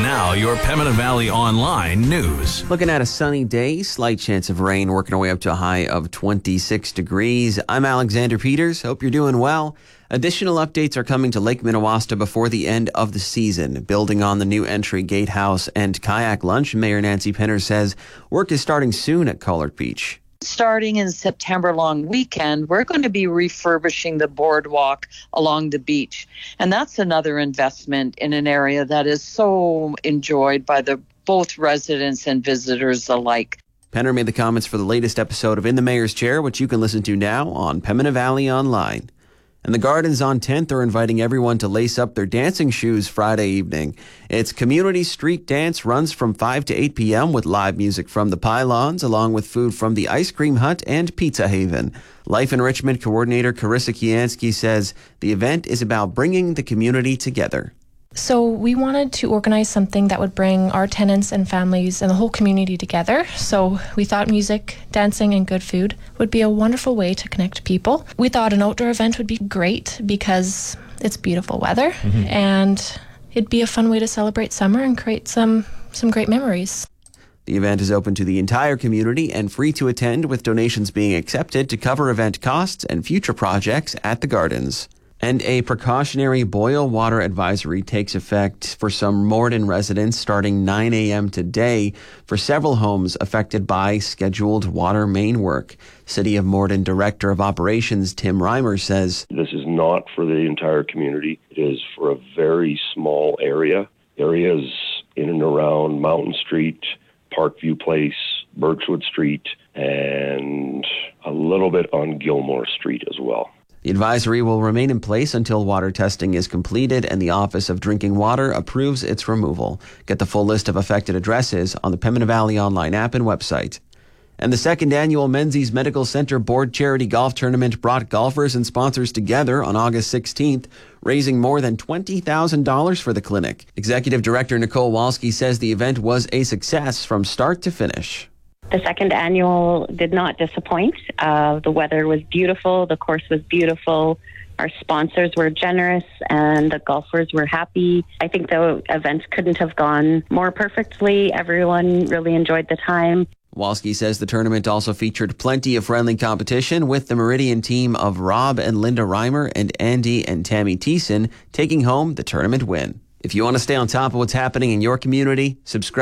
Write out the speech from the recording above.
Now, your Pembina Valley Online news. Looking at a sunny day, slight chance of rain, working our way up to a high of 26 degrees. I'm Alexander Peters. Hope you're doing well. Additional updates are coming to Lake Minnewaska before the end of the season. Building on the new entry gatehouse and kayak lunch, Mayor Nancy Penner says work is starting soon at Collard Beach. Starting in September long weekend, we're going to be refurbishing the boardwalk along the beach. And that's another investment in an area that is so enjoyed by both residents and visitors alike. Penner made the comments for the latest episode of In the Mayor's Chair, which you can listen to now on Pembina Valley Online. And the Gardens on 10th are inviting everyone to lace up their dancing shoes Friday evening. Its community street dance runs from 5 to 8 p.m. with live music from the Pylons, along with food from the Ice Cream Hut and Pizza Haven. Life Enrichment Coordinator Carissa Kiansky says the event is about bringing the community together. So we wanted to organize something that would bring our tenants and families and the whole community together. So we thought music, dancing, and good food would be a wonderful way to connect people. We thought an outdoor event would be great because it's beautiful weather, and it'd be a fun way to celebrate summer and create some great memories. The event is open to the entire community and free to attend, with donations being accepted to cover event costs and future projects at the Gardens. And a precautionary boil water advisory takes effect for some Morden residents starting 9 a.m. today for several homes affected by scheduled water main work. City of Morden Director of Operations Tim Reimer says, "This is not for the entire community. It is for a very small area. Areas in and around Mountain Street, Parkview Place, Birchwood Street, and a little bit on Gilmore Street as well." The advisory will remain in place until water testing is completed and the Office of Drinking Water approves its removal. Get the full list of affected addresses on the Pembina Valley Online app and website. And the second annual Menzies Medical Center Board Charity Golf Tournament brought golfers and sponsors together on August 16th, raising more than $20,000 for the clinic. Executive Director Nicole Walski says the event was a success from start to finish. The second annual did not disappoint. The weather was beautiful. The course was beautiful. Our sponsors were generous and the golfers were happy. I think the events couldn't have gone more perfectly. Everyone really enjoyed the time. Walski says the tournament also featured plenty of friendly competition, with the Meridian team of Rob and Linda Reimer and Andy and Tammy Thiessen taking home the tournament win. If you want to stay on top of what's happening in your community, subscribe